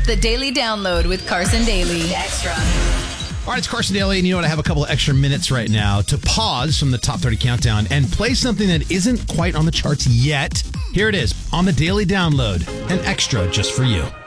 The Daily Download with Carson Daly. Extra. All right, it's Carson Daly, and you know what? I have a couple of extra minutes right now to pause from the Top 30 Countdown and play something that isn't quite on the charts yet. Here it is, on the Daily Download, an extra just for you.